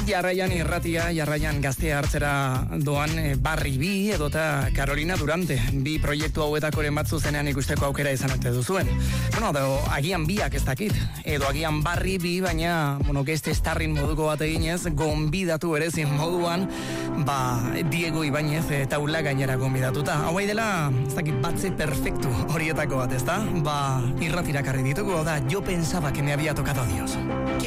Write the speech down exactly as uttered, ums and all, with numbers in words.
Jarraian irratia, jarraian gaztea hartzera doan e, Barri bi edota Carolina Durante bi proiektu hauetakoren bat zuzenean ikusteko aukera izan ote duzuen. Bueno, edo agian biak ez dakit, edo agian Barri bi, baina, bueno, geste estarrin moduko bat eginez, gonbidatu berezin moduan, ba, Diego Ibañez e, taula gainera gonbidatuta. Hau dela, ez dakit batze perfektu horietako bat, ezta? Ba, irratira karri ditugu, da, yo pensaba que me había tocado Dios.